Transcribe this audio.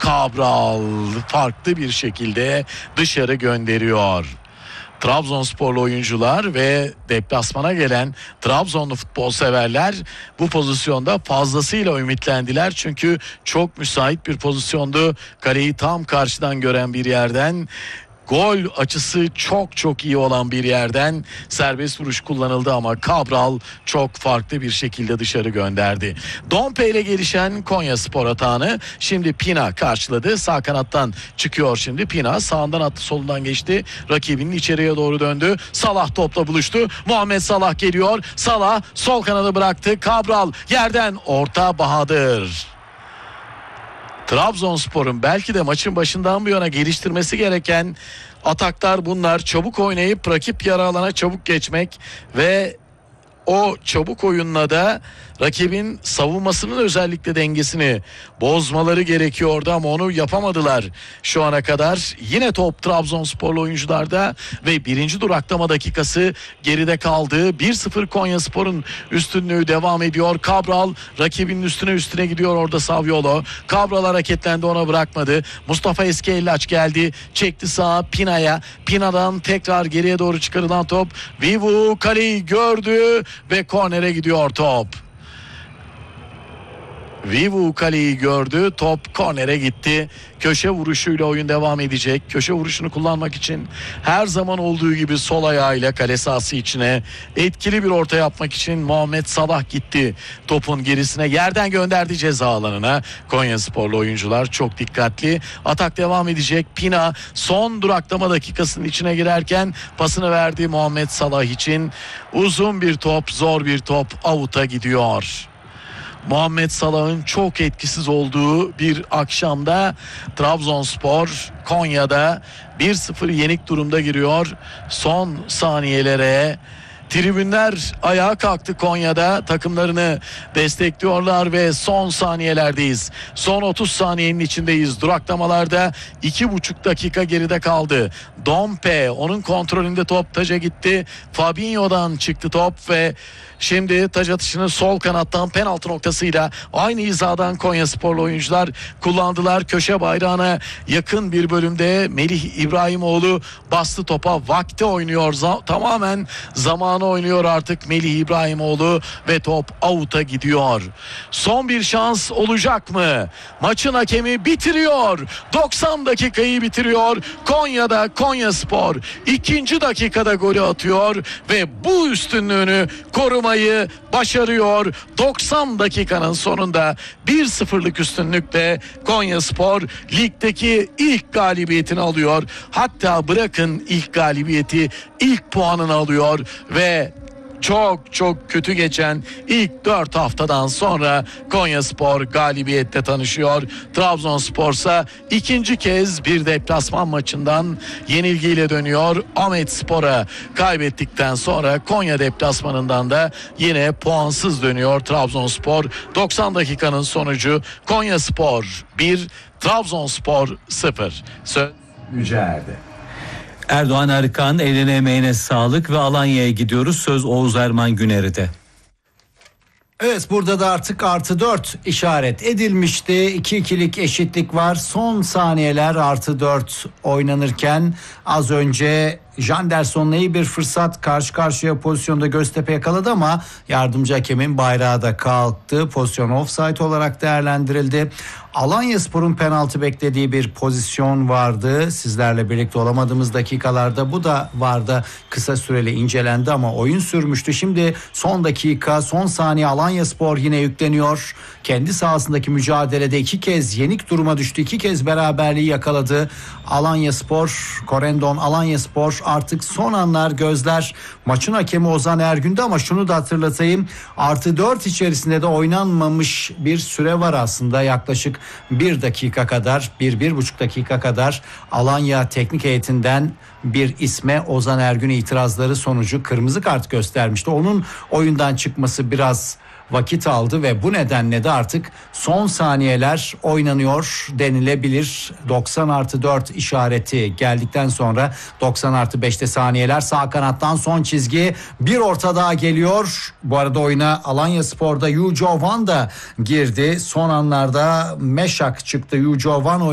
Cabral farklı bir şekilde dışarı gönderiyor. Trabzonsporlu oyuncular ve deplasmana gelen Trabzonlu futbol severler bu pozisyonda fazlasıyla ümitlendiler. Çünkü çok müsait bir pozisyondu. Kaleyi tam karşıdan gören bir yerden, gol açısı çok iyi olan bir yerden serbest vuruş kullanıldı ama Cabral çok farklı bir şekilde dışarı gönderdi. Dompe ile gelişen Konyaspor atağını şimdi Pina karşıladı. Sağ kanattan çıkıyor şimdi Pina. Sağından attı, solundan geçti. Rakibinin içeriye doğru döndü. Salah topla buluştu. Muhammed Salah geliyor. Salah sol kanada bıraktı. Cabral yerden orta, Bahadır. Trabzonspor'un belki de maçın başından bu yana geliştirmesi gereken ataklar bunlar. Çabuk oynayıp rakip yarı alana çabuk geçmek ve o çabuk oyunla da rakibin savunmasının özellikle dengesini bozmaları gerekiyordu ama onu yapamadılar şu ana kadar. Yine top Trabzonsporlu oyuncularda ve birinci duraklama dakikası geride kaldı. 1-0 Konyaspor'un üstünlüğü devam ediyor. Cabral rakibinin üstüne gidiyor orada Saviolo. Cabral hareketlendi, ona bırakmadı. Mustafa Eskellaç geldi. Çekti sağa Pina'ya. Pina'dan tekrar geriye doğru çıkarılan top. Vivu kaleyi gördü ve kornere gidiyor top. Vivu kaleyi gördü. Top kornere gitti. Köşe vuruşuyla oyun devam edecek. Köşe vuruşunu kullanmak için her zaman olduğu gibi sol ayağıyla kale sahası içine etkili bir orta yapmak için Muhammed Salah gitti. Topun gerisine yerden gönderdi ceza alanına. Konyasporlu oyuncular çok dikkatli. Atak devam edecek. Pina son duraklama dakikasının içine girerken pasını verdi Muhammed Salah için. Uzun bir top, zor bir top, out'a gidiyor. Muhammed Salah'ın çok etkisiz olduğu bir akşamda Trabzonspor Konya'da 1-0 yenik durumda giriyor. Son saniyelere tribünler ayağa kalktı Konya'da, takımlarını destekliyorlar ve son saniyelerdeyiz. Son 30 saniyenin içindeyiz. Duraklamalarda 2,5 dakika geride kaldı. Dompe, onun kontrolünde top, taca gitti. Fabinho'dan çıktı top ve şimdi taç atışını sol kanattan penaltı noktasıyla aynı hizadan Konyasporlu oyuncular kullandılar. Köşe bayrağına yakın bir bölümde Melih İbrahimoğlu bastı topa. Vakti oynuyor. Tamamen zamanı oynuyor artık Melih İbrahimoğlu ve top out'a gidiyor. Son bir şans olacak mı? Maçın hakemi bitiriyor. 90 dakikayı bitiriyor. Konya'da Konyaspor 2. dakikada golü atıyor ve bu üstünlüğünü korumayı başarıyor. 90 dakikanın sonunda 1-0'lık üstünlükle Konyaspor ligdeki ilk galibiyetini alıyor. Hatta bırakın ilk galibiyeti, ilk puanını alıyor ve çok kötü geçen ilk 4 haftadan sonra Konyaspor galibiyetle tanışıyor. Trabzonspor ise ikinci kez bir deplasman maçından yenilgiyle dönüyor. Ahmetspor'a kaybettikten sonra Konya deplasmanından da yine puansız dönüyor Trabzonspor. 90 dakikanın sonucu Konyaspor 1, Trabzonspor 0. Mücadele. Erdoğan Arıkan, eline emeğine sağlık ve Alanya'ya gidiyoruz. Söz Oğuz Erman Güner'de. Evet, burada da artık +4 işaret edilmişti. 2-2'lik eşitlik var. Son saniyeler +4 oynanırken az önce Janderson'la iyi bir fırsat, karşı karşıya pozisyonda Göztepe yakaladı ama yardımcı hakemin bayrağı da kalktı. Pozisyon offside olarak değerlendirildi. Alanyaspor'un penaltı beklediği bir pozisyon vardı. Sizlerle birlikte olamadığımız dakikalarda bu da vardı. Kısa süreli incelendi ama oyun sürmüştü. Şimdi son dakika, son saniye Alanyaspor yine yükleniyor. Kendi sahasındaki mücadelede 2 kez yenik duruma düştü. 2 kez beraberliği yakaladı. Alanyaspor, Korendon Alanyaspor artık son anlar, gözler maçın hakemi Ozan Ergün'de ama şunu da hatırlatayım. +4 içerisinde de oynanmamış bir süre var aslında, yaklaşık 1 dakika kadar, 1-1,5 dakika kadar Alanya teknik heyetinden bir isme Ozan Ergün itirazları sonucu kırmızı kart göstermişti. Onun oyundan çıkması biraz vakit aldı ve bu nedenle de artık son saniyeler oynanıyor denilebilir. 90+4 işareti geldikten sonra 90+5'te saniyeler, sağ kanattan son çizgi, bir orta daha geliyor. Bu arada oyuna Alanyaspor'da Yu Jovan da girdi. Son anlarda Meşak çıktı. Yu Jovan